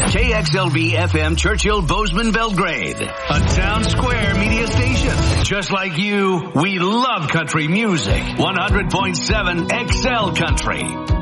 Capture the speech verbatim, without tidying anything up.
K X L V F M Churchill Bozeman Belgrade, a town square media station. Just like you, we love country music. one hundred point seven X L Country.